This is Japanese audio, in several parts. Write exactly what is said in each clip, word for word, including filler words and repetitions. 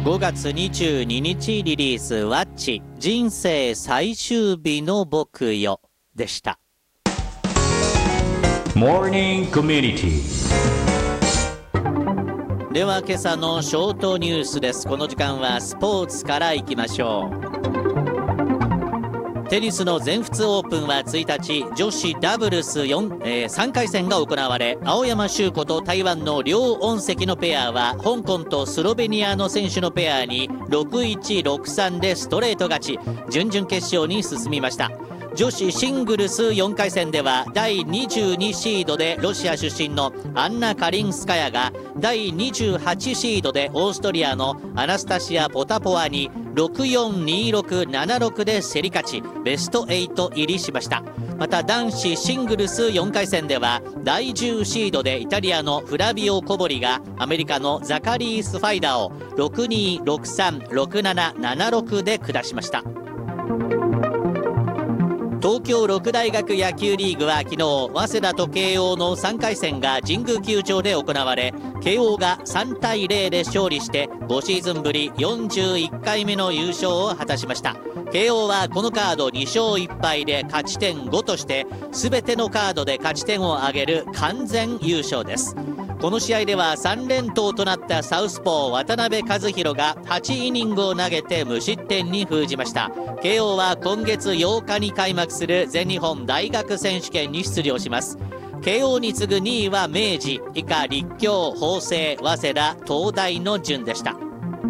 ごがつにじゅうににちリリース、ワッチ人生最終日の僕よでした。 モーニングコミュニティ。 では今朝のショートニュースです。この時間はスポーツからいきましょう。テニスの全仏オープンはついたち、女子ダブルスよん、えー、さんかい戦が行われ、青山修子と台湾の両恩石のペアは香港とスロベニアの選手のペアに ろくたいいち、ろくたいさん でストレート勝ち、準々決勝に進みました。女子シングルスよんかい戦ではだいにじゅうにシードでロシア出身のアンナ・カリンスカヤがだいにじゅうはちシードでオーストリアのアナスタシア・ポタポワにろくたいよん、にたいろく、ななたいろくで競り勝ち、ベストはち入りしました。また男子シングルスよんかい戦ではだいじゅうシードでイタリアのフラビオ・コボリがアメリカのザカリース・ファイダーをろくたいに、ろくたいさん、ろくたいなな、なたいろくで下しました。東京六大学野球リーグは昨日、早稲田と慶応のさんかい戦が神宮球場で行われ、慶応がさんたいゼロで勝利してごシーズンぶりよんじゅういっかいめの優勝を果たしました。慶応はこのカードにしょういっぱいで勝ち点ごとして全てのカードで勝ち点を上げる完全優勝です。この試合ではさん連投となったサウスポー渡辺和大がはちイニングを投げて無失点に封じました。慶応は今月ようかに開幕する全日本大学選手権に出場します。慶応に次ぐにいは明治、以下立教、法政、早稲田、東大の順でした。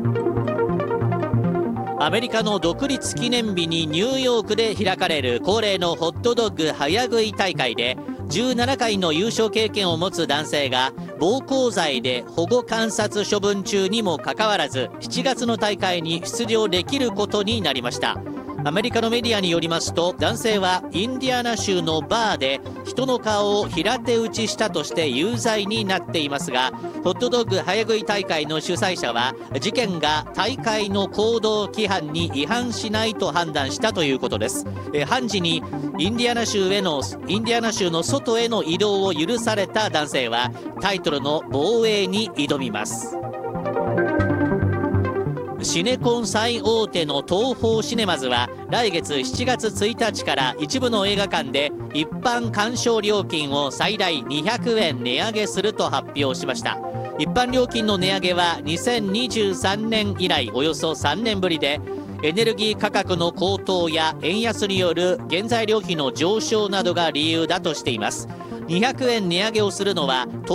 アメリカの独立記念日にニューヨークで開かれる恒例のホットドッグ早食い大会で、じゅうななかいの優勝経験を持つ男性が暴行罪で保護観察処分中にもかかわらずしちがつの大会に出場できることになりました。アメリカのメディアによりますと、男性はインディアナ州のバーで人の顔を平手打ちしたとして有罪になっていますが、ホットドッグ早食い大会の主催者は事件が大会の行動規範に違反しないと判断したということです。え判事にインディアナ州へのインディアナ州の外への移動を許された男性はタイトルの防衛に挑みます。シネコン最大手の東宝シネマズは来月しちがつついたちから一部の映画館で一般鑑賞料金を最大にひゃくえん値上げすると発表しました。一般料金の値上げはにせんにじゅうさんねん以来およそさんねんぶりで、エネルギー価格の高騰や円安による原材料費の上昇などが理由だとしています。にひゃくえん値上げをするのは